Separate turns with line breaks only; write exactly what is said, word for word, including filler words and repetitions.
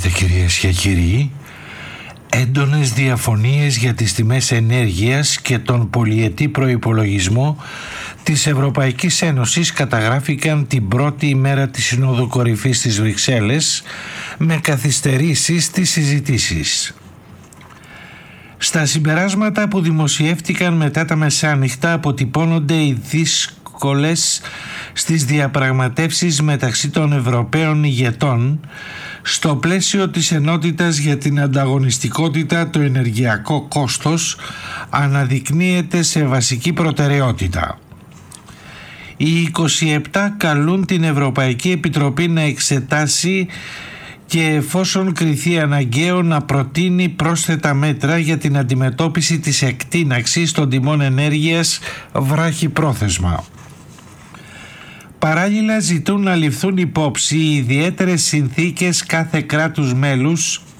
Ξέρετε, κυρίες και κύριοι, έντονες διαφωνίες για τις τιμές ενέργειας και τον πολυετή προϋπολογισμό της Ευρωπαϊκής Ένωσης καταγράφηκαν την πρώτη ημέρα της Συνόδου Κορυφής στις Βρυξέλλες, με καθυστερήσεις στις συζητήσεις. Στα συμπεράσματα που δημοσιεύτηκαν μετά τα μεσάνυχτα αποτυπώνονται οι δύσκολες στις διαπραγματεύσεις μεταξύ των Ευρωπαίων ηγετών στο πλαίσιο της ενότητας για την ανταγωνιστικότητα. Το ενεργειακό κόστος αναδεικνύεται σε βασική προτεραιότητα. Οι είκοσι επτά καλούν την Ευρωπαϊκή Επιτροπή να εξετάσει και, εφόσον κριθεί αναγκαίο, να προτείνει πρόσθετα μέτρα για την αντιμετώπιση της εκτείναξης των τιμών ενέργειας βράχυπρόθεσμα. Παράλληλα, ζητούν να ληφθούν υπόψη οι ιδιαίτερες συνθήκες κάθε κράτους μέλους